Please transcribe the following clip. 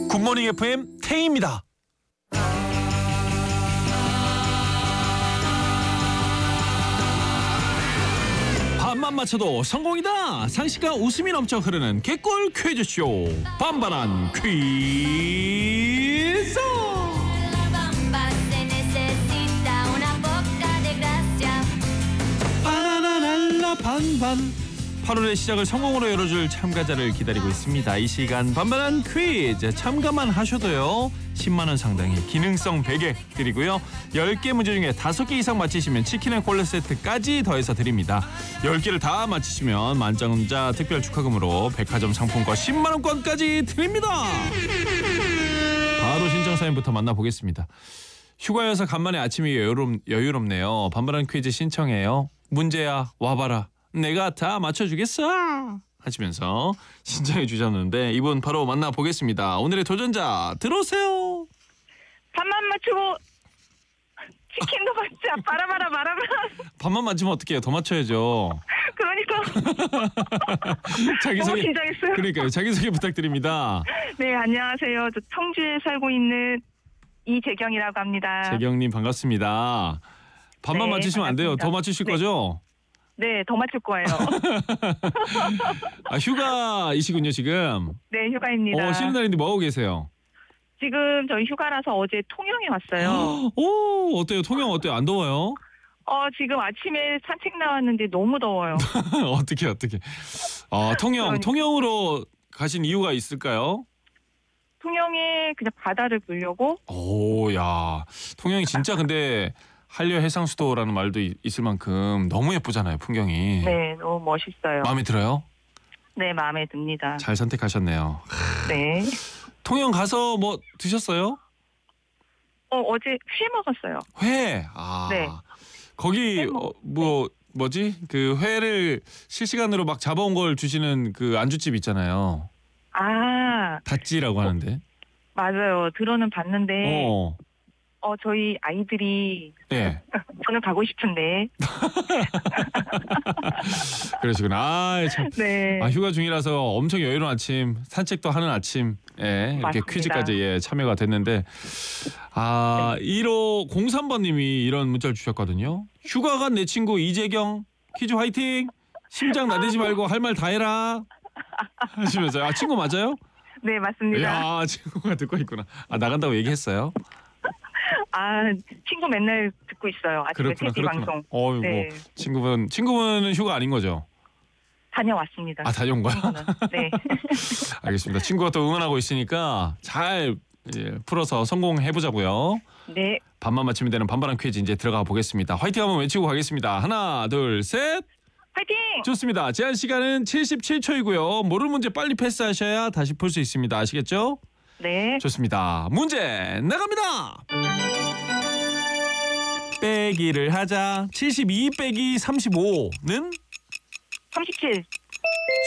굿모닝 FM 태희입니다. 반만 맞춰도 성공이다. 상식과 웃음이 넘쳐 흐르는 개꿀 퀴즈쇼 반반한 퀴즈. 바나나날라 반반. 8월의 시작을 성공으로 열어줄 참가자를 기다리고 있습니다. 이 시간 반반한 퀴즈 참가만 하셔도요 10만 원 상당의 기능성 베개 드리고요. 10개 문제 중에 5개 이상 맞히시면 치킨 앤 콜라 세트까지 더해서 드립니다. 10개를 다 맞히시면 만점자 특별 축하금으로 백화점 상품권 10만 원권까지 드립니다. 바로 신청 사연부터 만나보겠습니다. 휴가여서 간만에 아침이 여유롭네요. 반반한 퀴즈 신청해요. 문제야 와봐라. 내가 다 맞춰주겠어 하시면서 신청해 주셨는데 이분 바로 만나보겠습니다. 오늘의 도전자 들어오세요. 반만 맞추고 치킨도 맞자. 바라바라 바라바라. 반만 맞추면 어떡해요. 더 맞춰야죠. 그러니까 자기소개. 너무 긴장했어요. 그러니까요. 자기소개 부탁드립니다. 네, 안녕하세요. 저 청주에 살고 있는 이재경이라고 합니다. 재경님 반갑습니다. 반만 네, 맞추시면 안 돼요. 반갑습니다. 더 맞추실 네. 거죠? 네, 더 맞출 거예요. 아, 휴가이시군요 지금. 네, 휴가입니다. 쉬는 날인데 뭐 하고 계세요? 지금 저희 휴가라서 어제 통영에 왔어요. 오, 어때요? 통영 어때요? 안 더워요? 지금 아침에 산책 나왔는데 너무 더워요. 어떻게? 통영으로 가신 이유가 있을까요? 통영에 그냥 바다를 보려고. 오, 야, 통영이 진짜 근데 한려 해상수도라는 말도 있을 만큼 너무 예쁘잖아요, 풍경이. 네, 너무 멋있어요. 마음에 들어요? 네, 마음에 듭니다. 잘 선택하셨네요. 네. 통영 가서 뭐 드셨어요? 어제 회 먹었어요. 회. 네. 거기 뭐지? 그 회를 실시간으로 막 잡아온 걸 주시는 그 안주집 있잖아요. 아, 닷지라고 하는데. 맞아요. 들어는 봤는데 저희 아이들이 예. 저는 가고 싶은데. 그러시구나. 참. 네. 휴가 중이라서 엄청 여유로운 아침, 산책도 하는 아침, 이렇게 맞습니다. 퀴즈까지 참여가 됐는데, 1503번님이 이런 문자를 주셨거든요. 휴가 간 내 친구 이재경, 퀴즈 화이팅! 심장 나대지 말고 할 말 다 해라. 하시면서요. 친구 맞아요? 네, 맞습니다. 야, 친구가 듣고 있구나. 나간다고 얘기했어요? 친구 맨날 듣고 있어요. 아침에 TVC 방송. 어이구, 네. 친구분은 휴가 아닌 거죠? 다녀왔습니다. 다녀온 거야? 친구는. 네. 알겠습니다. 친구가 또 응원하고 있으니까 잘 풀어서 성공해보자고요. 네. 반만 맞추면 되는 반반한 퀴즈 이제 들어가 보겠습니다. 화이팅 한번 외치고 가겠습니다. 하나, 둘, 셋. 화이팅! 좋습니다. 제한 시간은 77초이고요. 모르는 문제 빨리 패스하셔야 다시 풀 수 있습니다. 아시겠죠? 네. 좋습니다. 문제 나갑니다. 빼기를 하자. 72 빼기 35는? 37.